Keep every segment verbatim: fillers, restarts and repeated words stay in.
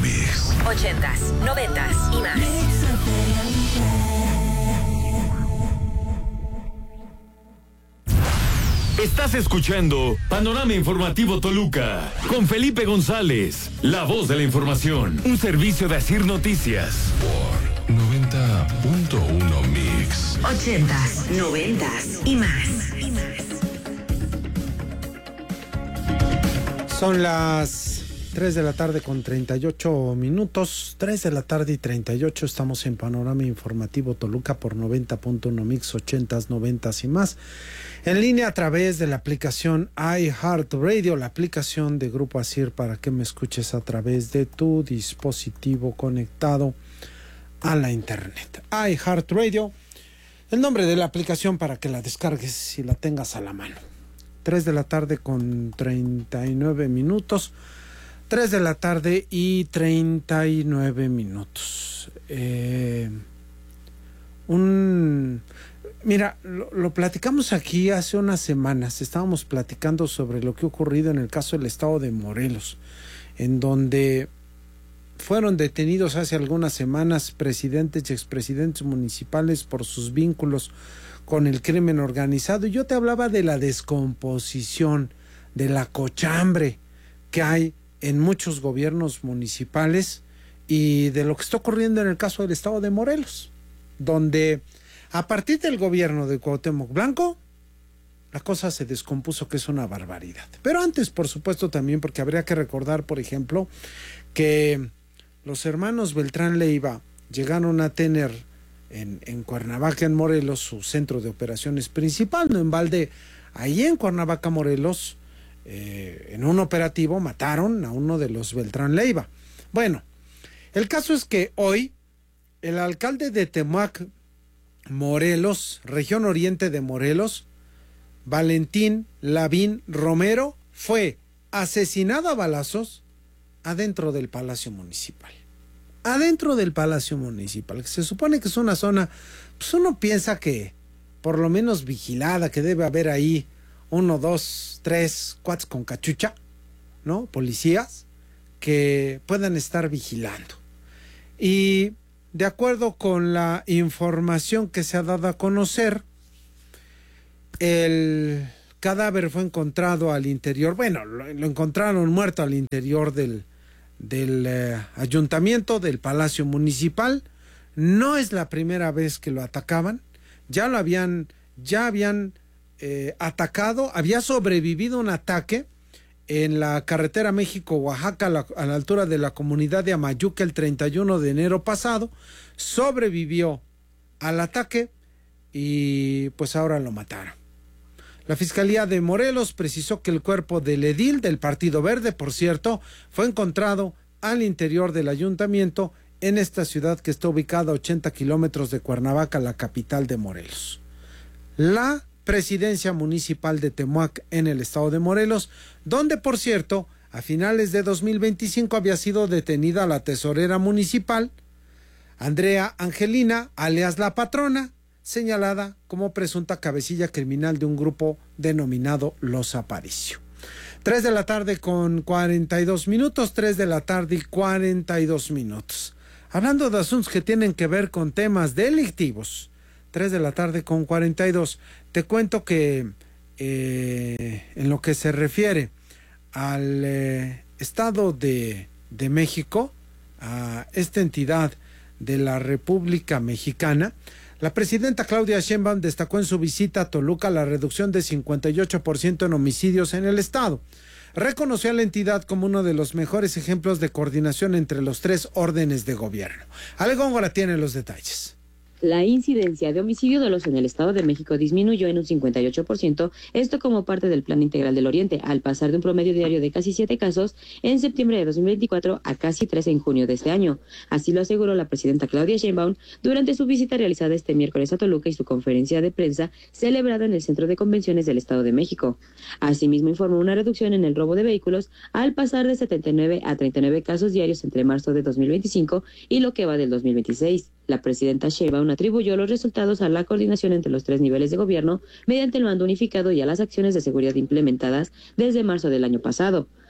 Mix. Ochentas, noventas y más. Estás escuchando Panorama Informativo Toluca con Felipe González, la voz de la información, un servicio de Asir Noticias. Por noventa punto uno Mix. Ochentas, noventas y más. Y más. Son las tres de la tarde con treinta y ocho minutos, tres de la tarde y treinta y ocho, estamos en Panorama Informativo Toluca por noventa punto uno Mix, ochentas, noventas y más. En línea a través de la aplicación iHeartRadio, la aplicación de Grupo Asir para que me escuches a través de tu dispositivo conectado a la internet. iHeartRadio, el nombre de la aplicación para que la descargues y la tengas a la mano. tres de la tarde con treinta y nueve minutos. tres de la tarde y treinta y nueve minutos. Eh, un... Mira, lo, lo platicamos aquí hace unas semanas. Estábamos platicando sobre lo que ha ocurrido en el caso del estado de Morelos, en donde fueron detenidos hace algunas semanas presidentes y expresidentes municipales por sus vínculos con el crimen organizado. Y yo te hablaba de la descomposición, de la cochambre que hay en muchos gobiernos municipales y de lo que está ocurriendo en el caso del estado de Morelos, donde a partir del gobierno de Cuauhtémoc Blanco la cosa se descompuso, que es una barbaridad. Pero antes, por supuesto, también, porque habría que recordar, por ejemplo, que los hermanos Beltrán Leiva llegaron a tener en, en Cuernavaca, en Morelos, su centro de operaciones principal, no en balde. Ahí en Cuernavaca, Morelos, eh, en un operativo mataron a uno de los Beltrán Leiva. Bueno, el caso es que hoy el alcalde de Temac, Morelos, región oriente de Morelos, Valentín Lavín Romero, fue asesinado a balazos adentro del Palacio Municipal. Adentro del Palacio Municipal, que se supone que es una zona, pues uno piensa que por lo menos vigilada, que debe haber ahí uno, dos, tres cuates con cachucha, ¿no? Policías que puedan estar vigilando. Y de acuerdo con la información que se ha dado a conocer, el cadáver fue encontrado al interior, bueno, lo, lo encontraron muerto al interior del, del eh, ayuntamiento, del Palacio Municipal. No es la primera vez que lo atacaban, ya lo habían, ya habían eh, atacado, había sobrevivido un ataque en la carretera México-Oaxaca, a la, a la altura de la comunidad de Amayuca, el treinta y uno de enero pasado. Sobrevivió al ataque y pues ahora lo mataron. La Fiscalía de Morelos precisó que el cuerpo del edil del Partido Verde, por cierto, fue encontrado al interior del ayuntamiento en esta ciudad que está ubicada a ochenta kilómetros de Cuernavaca, la capital de Morelos. La presidencia municipal de Temac en el estado de Morelos, donde, por cierto, a finales de dos mil veinticinco había sido detenida la tesorera municipal, Andrea Angelina, alias La Patrona, señalada como presunta cabecilla criminal de un grupo denominado Los Aparicio. Tres de la tarde con cuarenta y dos minutos, tres de la tarde y cuarenta y dos minutos. Hablando de asuntos que tienen que ver con temas delictivos, tres de la tarde con cuarenta y dos, te cuento que eh, en lo que se refiere al eh, Estado de, de México, a esta entidad de la República Mexicana, la presidenta Claudia Sheinbaum destacó en su visita a Toluca la reducción de cincuenta y ocho por ciento en homicidios en el estado. Reconoció a la entidad como uno de los mejores ejemplos de coordinación entre los tres órdenes de gobierno. Ale Góngora tiene los detalles. La incidencia de homicidio doloso en el Estado de México disminuyó en un cincuenta y ocho por ciento, esto como parte del Plan Integral del Oriente, al pasar de un promedio diario de casi siete casos en septiembre de dos mil veinticuatro a casi trece en junio de este año. Así lo aseguró la presidenta Claudia Sheinbaum durante su visita realizada este miércoles a Toluca y su conferencia de prensa celebrada en el Centro de Convenciones del Estado de México. Asimismo, informó una reducción en el robo de vehículos al pasar de setenta y nueve a treinta y nueve casos diarios entre marzo de dos mil veinticinco y lo que va del dos mil veintiséis. La presidenta Sheinbaum atribuyó los resultados a la coordinación entre los tres niveles de gobierno mediante el mando unificado y a las acciones de seguridad implementadas desde marzo del año pasado.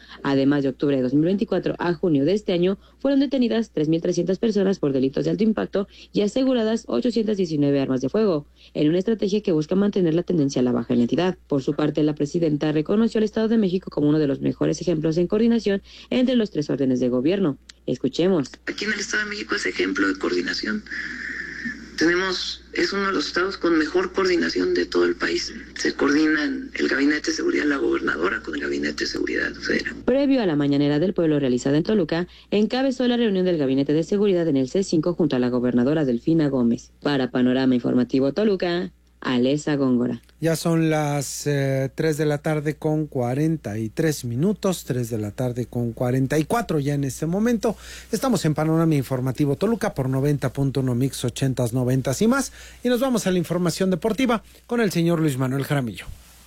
Además, de octubre de dos mil veinticuatro a junio de este año, fueron detenidas tres mil trescientas personas por delitos de alto impacto y aseguradas ochocientas diecinueve armas de fuego, en una estrategia que busca mantener la tendencia a la baja en la entidad. Por su parte, la presidenta reconoció al Estado de México como uno de los mejores ejemplos en coordinación entre los tres órdenes de gobierno. Escuchemos. Aquí en el Estado de México es ejemplo de coordinación. Tenemos, es uno de los estados con mejor coordinación de todo el país. Se coordinan el Gabinete de Seguridad de la Gobernadora con el Gabinete de Seguridad Federal. Previo a la Mañanera del Pueblo realizada en Toluca, encabezó la reunión del Gabinete de Seguridad en el C cinco junto a la gobernadora Delfina Gómez. Para Panorama Informativo Toluca, Alesa Góngora. Ya son las eh, tres de la tarde con cuarenta y tres minutos, tres de la tarde con cuarenta y cuatro ya en este momento. Estamos en Panorama Informativo Toluca por noventa punto uno Mix, ochentas, noventas y más. Y nos vamos a la información deportiva con el señor Luis Manuel Jaramillo.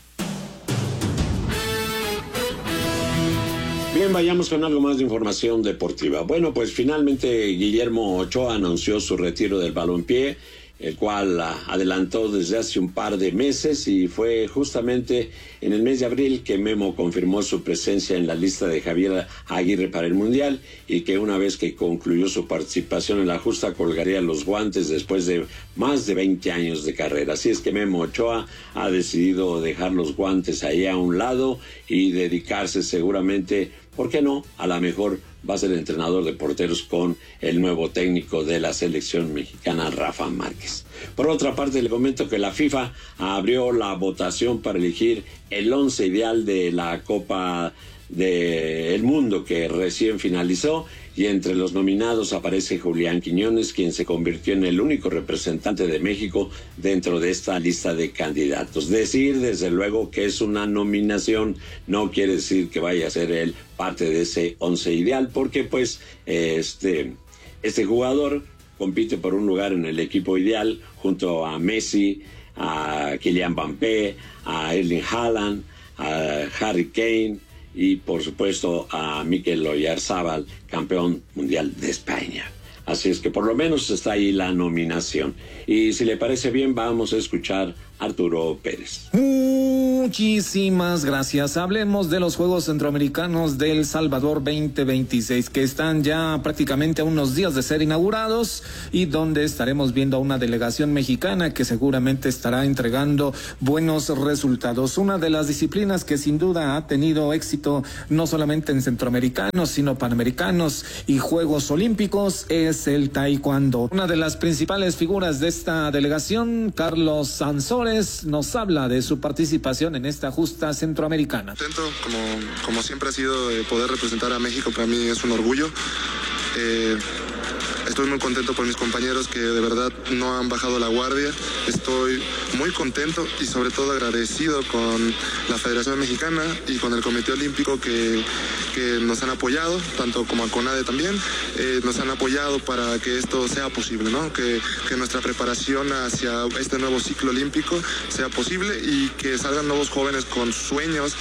Bien, vayamos con algo más de información deportiva. Bueno, pues finalmente Guillermo Ochoa anunció su retiro del balompié, el cual adelantó desde hace un par de meses, y fue justamente en el mes de abril que Memo confirmó su presencia en la lista de Javier Aguirre para el Mundial, y que una vez que concluyó su participación en la justa colgaría los guantes después de más de veinte años de carrera. Así es que Memo Ochoa ha decidido dejar los guantes ahí a un lado y dedicarse seguramente, ¿por qué no?, a la mejor va a ser entrenador de porteros con el nuevo técnico de la selección mexicana, Rafa Márquez. Por otra parte, le comento que la FIFA abrió la votación para elegir el once ideal de la Copa del Mundo que recién finalizó, y entre los nominados aparece Julián Quiñones, quien se convirtió en el único representante de México dentro de esta lista de candidatos. Decir desde luego que es una nominación no quiere decir que vaya a ser él parte de ese once ideal, porque pues este, este jugador compite por un lugar en el equipo ideal junto a Messi, a Kylian Mbappé, a Erling Haaland, a Harry Kane y por supuesto a Mikel Oyarzabal, campeón mundial de España. Así es que por lo menos está ahí la nominación. Y si le parece bien, vamos a escuchar a Arturo Pérez. Muchísimas gracias. Hablemos de los Juegos Centroamericanos del Salvador veinte veintiséis, que están ya prácticamente a unos días de ser inaugurados, y donde estaremos viendo a una delegación mexicana que seguramente estará entregando buenos resultados. Una de las disciplinas que sin duda ha tenido éxito no solamente en centroamericanos, sino panamericanos y Juegos Olímpicos es el taekwondo. Una de las principales figuras de esta delegación, Carlos Sansores, nos habla de su participación en esta justa centroamericana. Contento, como, como siempre ha sido, de poder representar a México. Para mí es un orgullo. Eh, estoy muy contento por mis compañeros que de verdad no han bajado la guardia. Estoy muy contento y sobre todo agradecido con la Federación Mexicana y con el Comité Olímpico que, que nos han apoyado, tanto como a CONADE también, eh, nos han apoyado para que esto sea posible, ¿no? Que, que nuestra preparación hacia este nuevo ciclo olímpico sea posible y que salgan nuevos jóvenes con sueños,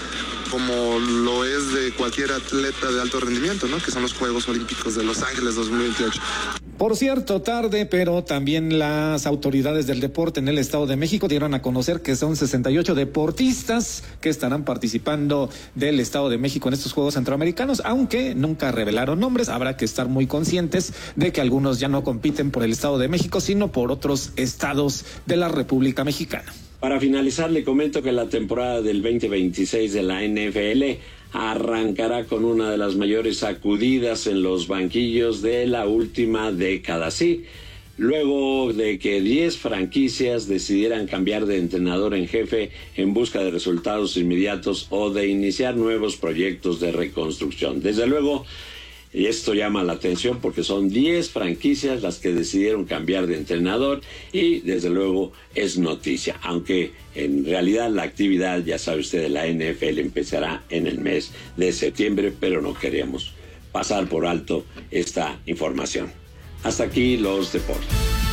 como lo es de cualquier atleta de alto rendimiento, ¿no? Que son los Juegos Olímpicos de Los Ángeles dos mil veintiocho. Por cierto, tarde, pero también las autoridades del deporte en el Estado de México dieron a conocer que son sesenta y ocho deportistas que estarán participando del Estado de México en estos Juegos Centroamericanos, aunque nunca revelaron nombres. Habrá que estar muy conscientes de que algunos ya no compiten por el Estado de México, sino por otros estados de la República Mexicana. Para finalizar, le comento que la temporada del veinte veintiséis de la N F L arrancará con una de las mayores sacudidas en los banquillos de la última década. Sí, luego de que diez franquicias decidieran cambiar de entrenador en jefe en busca de resultados inmediatos o de iniciar nuevos proyectos de reconstrucción. Desde luego, y esto llama la atención porque son diez franquicias las que decidieron cambiar de entrenador, y desde luego es noticia, aunque en realidad la actividad, ya sabe usted, de la N F L empezará en el mes de septiembre, pero no queremos pasar por alto esta información. Hasta aquí los deportes.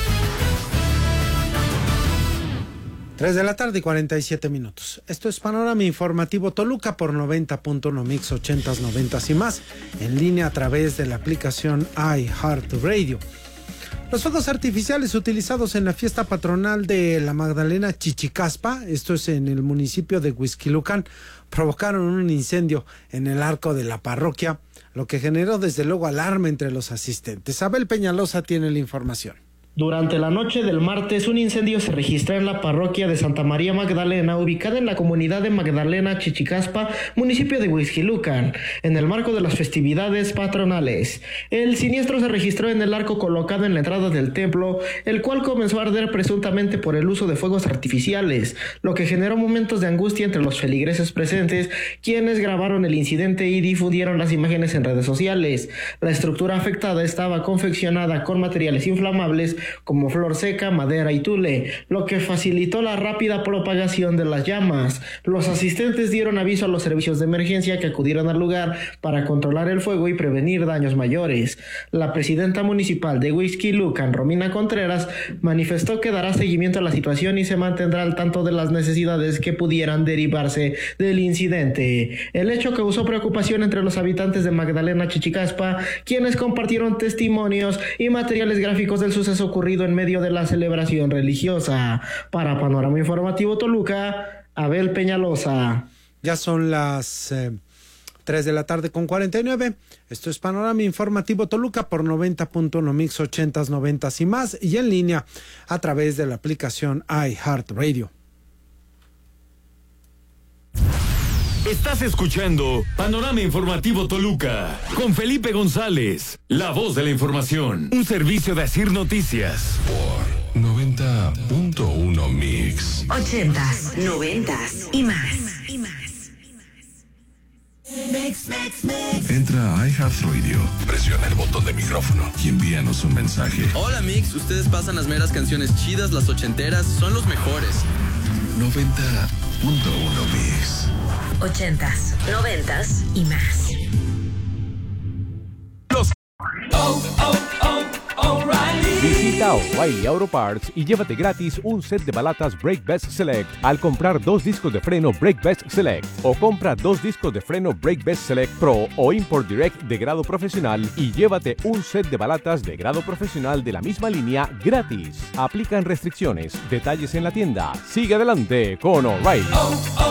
tres de la tarde y cuarenta y siete minutos. Esto es Panorama Informativo Toluca por noventa punto uno Mix, ochentas, noventas y más, en línea a través de la aplicación iHeartRadio. Los fuegos artificiales utilizados en la fiesta patronal de la Magdalena Chichicaspa, esto es en el municipio de Huixquilucan, provocaron un incendio en el arco de la parroquia, lo que generó desde luego alarma entre los asistentes. Abel Peñalosa tiene la información. Durante la noche del martes, un incendio se registró en la parroquia de Santa María Magdalena, ubicada en la comunidad de Magdalena Chichicaspa, municipio de Huixquilucan, en el marco de las festividades patronales. El siniestro se registró en el arco colocado en la entrada del templo, el cual comenzó a arder presuntamente por el uso de fuegos artificiales, lo que generó momentos de angustia entre los feligreses presentes, quienes grabaron el incidente y difundieron las imágenes en redes sociales. La estructura afectada estaba confeccionada con materiales inflamables como flor seca, madera y tule, lo que facilitó la rápida propagación de las llamas. Los asistentes dieron aviso a los servicios de emergencia que acudieron al lugar para controlar el fuego y prevenir daños mayores. La presidenta municipal de Huixquilucan, Romina Contreras, manifestó que dará seguimiento a la situación y se mantendrá al tanto de las necesidades que pudieran derivarse del incidente. El hecho causó preocupación entre los habitantes de Magdalena Chichicaspa, quienes compartieron testimonios y materiales gráficos del suceso ocurrido en medio de la celebración religiosa. Para Panorama Informativo Toluca, Abel Peñalosa. Ya son las eh, tres de la tarde con cuarenta y nueve. Esto es Panorama Informativo Toluca por noventa punto uno Mix ochentas, noventas y más, y en línea a través de la aplicación iHeartRadio. Estás escuchando Panorama Informativo Toluca con Felipe González, la voz de la información, un servicio de Asir Noticias. Por noventa punto uno Mix. Ochentas, noventas y más. Y más. Entra a iHeartRadio, presiona el botón de micrófono y envíanos un mensaje. Hola Mix, ustedes pasan las meras canciones chidas, las ochenteras, son los mejores. noventa punto uno Mix. Ochentas, noventas y más. Los oh, oh, oh, O'Reilly. Visita O'Reilly Auto Parts y llévate gratis un set de balatas Brake Best Select al comprar dos discos de freno Brake Best Select, o compra dos discos de freno Brake Best Select Pro o Import Direct de grado profesional y llévate un set de balatas de grado profesional de la misma línea gratis. Aplican restricciones. Detalles en la tienda. Sigue adelante con O'Reilly. Oh, oh.